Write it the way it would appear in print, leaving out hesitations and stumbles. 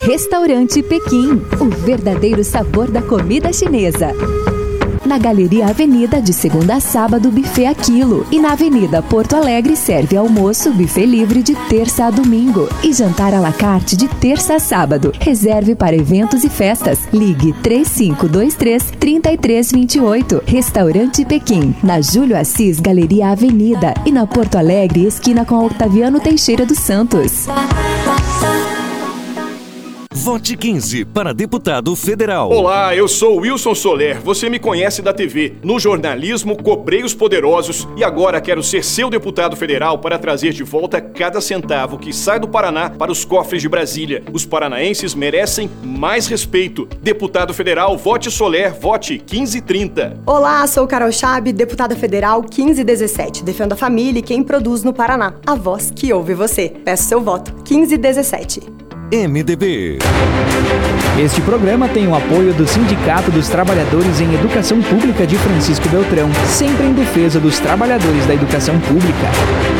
Restaurante Pequim, o verdadeiro sabor da comida chinesa. Na Galeria Avenida, de segunda a sábado, buffet a quilo. E na Avenida Porto Alegre, serve almoço, buffet livre de terça a domingo. E jantar à la carte de terça a sábado. Reserve para eventos e festas. Ligue 3523-3328. Restaurante Pequim, na Júlio Assis, Galeria Avenida. E na Porto Alegre, esquina com Octaviano Teixeira dos Santos. Vote 15 para deputado federal. Olá, eu sou Wilson Soler. Você me conhece da TV. No jornalismo, cobrei os poderosos e agora quero ser seu deputado federal para trazer de volta cada centavo que sai do Paraná para os cofres de Brasília. Os paranaenses merecem mais respeito. Deputado federal, vote Soler, vote 1530. Olá, sou Carol Chab, deputada federal 1517. Defendo a família e quem produz no Paraná. A voz que ouve você. Peço seu voto 1517. MDB. Este programa tem o apoio do Sindicato dos Trabalhadores em Educação Pública de Francisco Beltrão, sempre em defesa dos trabalhadores da educação pública.